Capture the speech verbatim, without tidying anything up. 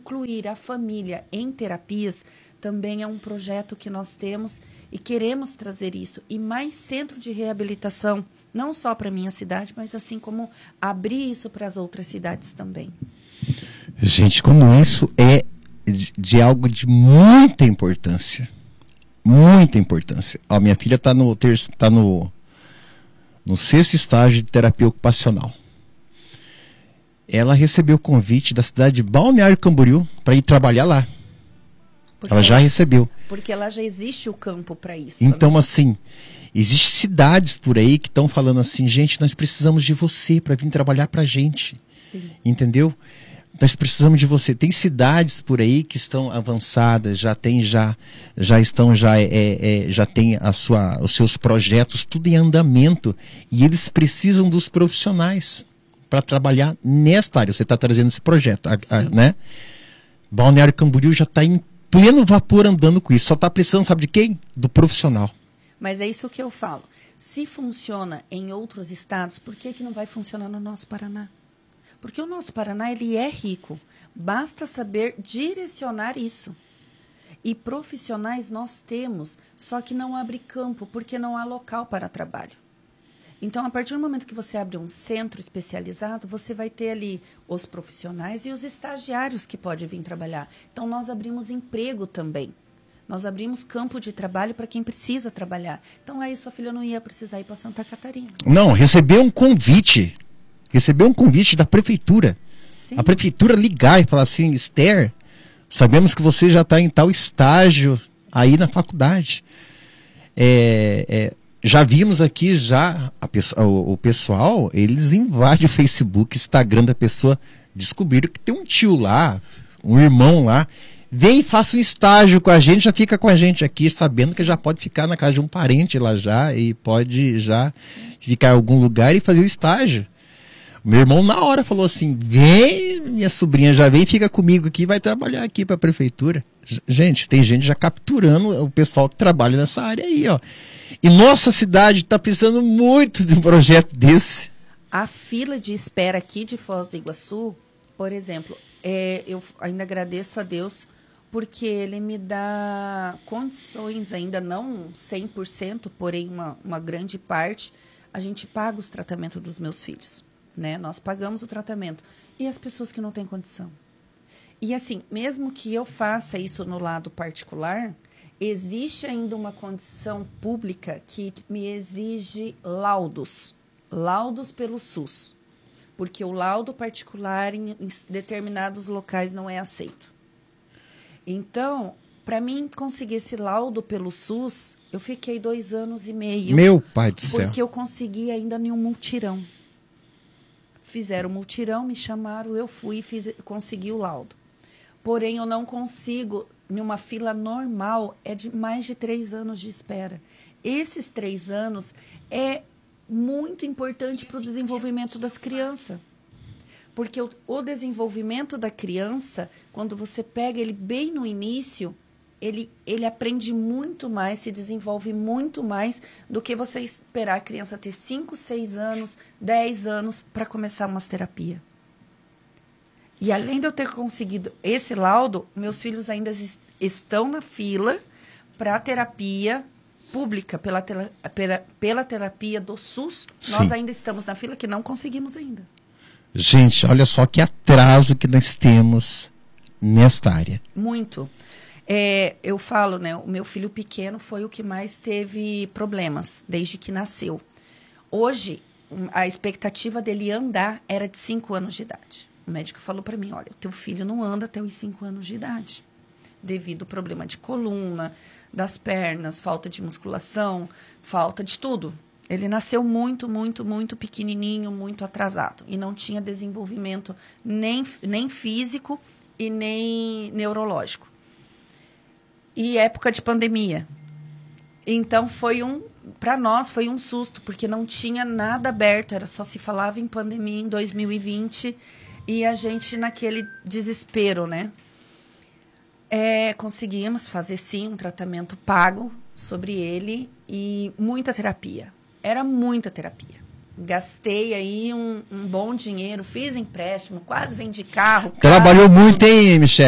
incluir a família em terapias também é um projeto que nós temos e queremos trazer isso. E mais centro de reabilitação, não só para a minha cidade, mas assim como abrir isso para as outras cidades também. Gente, como isso é de, de algo de muita importância. Muita importância. Ó, minha filha está no, tá no, no sexto estágio de terapia ocupacional. Ela recebeu o convite da cidade de Balneário Camboriú para ir trabalhar lá. Porque ela já recebeu. Porque lá já existe o campo para isso. Então, né? assim, existem cidades por aí que estão falando assim, gente, nós precisamos de você para vir trabalhar para a gente. Sim. Entendeu? Nós precisamos de você. Tem cidades por aí que estão avançadas, já tem já, já estão já é, é, já tem a sua, os seus projetos tudo em andamento e eles precisam dos profissionais para trabalhar nesta área. Você está trazendo esse projeto, a, a, né? Balneário Camboriú já está em pleno vapor andando com isso. Só está precisando, sabe de quem? Do profissional. Mas é isso que eu falo. Se funciona em outros estados, por que que não vai funcionar no nosso Paraná? Porque o nosso Paraná, ele é rico. Basta saber direcionar isso. E profissionais nós temos, só que não abre campo, porque não há local para trabalho. Então, a partir do momento que você abre um centro especializado, você vai ter ali os profissionais e os estagiários que podem vir trabalhar. Então, nós abrimos emprego também. Nós abrimos campo de trabalho para quem precisa trabalhar. Então, aí sua filha não ia precisar ir para Santa Catarina. Não, recebeu um convite. Recebeu um convite da prefeitura. Sim. A prefeitura ligar e falar assim, Esther, sabemos que você já está em tal estágio aí na faculdade. É, é, já vimos aqui, já a pessoa, o, o pessoal, eles invadem o Facebook, Instagram da pessoa, descobriram que tem um tio lá, um irmão lá, vem e faça um estágio com a gente, já fica com a gente aqui, sabendo que já pode ficar na casa de um parente lá já, e pode já ficar em algum lugar e fazer o estágio. Meu irmão na hora falou assim, vem, minha sobrinha já vem, fica comigo aqui, vai trabalhar aqui para a prefeitura. Gente, tem gente já capturando o pessoal que trabalha nessa área aí, ó. E nossa cidade está precisando muito de um projeto desse. A fila de espera aqui de Foz do Iguaçu, por exemplo, é, eu ainda agradeço a Deus porque ele me dá condições, ainda não cem por cento, porém uma, uma grande parte, a gente paga os tratamentos dos meus filhos. Né? Nós pagamos o tratamento. E as pessoas que não têm condição? E assim, mesmo que eu faça isso no lado particular, existe ainda uma condição pública que me exige laudos. Laudos pelo SUS. Porque o laudo particular em, em determinados locais não é aceito. Então, para mim conseguir esse laudo pelo SUS, eu fiquei dois anos e meio. Meu pai do céu. Porque eu consegui ainda nenhum multirão. Fizeram multirão, me chamaram, eu fui e fiz, consegui o laudo. Porém, eu não consigo, em uma fila normal, é de mais de três anos de espera. Esses três anos é muito importante para o desenvolvimento das crianças. Porque o, o desenvolvimento da criança, quando você pega ele bem no início, ele, ele aprende muito mais, se desenvolve muito mais do que você esperar a criança ter cinco, seis anos, dez anos para começar uma terapia. E além de eu ter conseguido esse laudo, meus filhos ainda estão na fila para a terapia pública, pela, tela, pela, pela terapia do SUS. Sim. Nós ainda estamos na fila que não conseguimos ainda. Gente, olha só que atraso que nós temos nesta área. Muito. É, eu falo, né, o meu filho pequeno foi o que mais teve problemas desde que nasceu. Hoje, a expectativa dele andar era de cinco anos de idade. O médico falou para mim, olha, o teu filho não anda até os cinco anos de idade, devido ao problema de coluna, das pernas, falta de musculação, falta de tudo. Ele nasceu muito, muito, muito pequenininho, muito atrasado. E não tinha desenvolvimento nem, nem físico e nem neurológico. E época de pandemia. Então, foi um, para nós foi um susto, porque não tinha nada aberto, era só se falava em pandemia em dois mil e vinte, e a gente naquele desespero, né? É, conseguimos fazer, sim, um tratamento pago sobre ele e muita terapia. Era muita terapia. Gastei aí um, um bom dinheiro, fiz empréstimo, quase vendi carro. Trabalhou carro, muito, hein, Michele?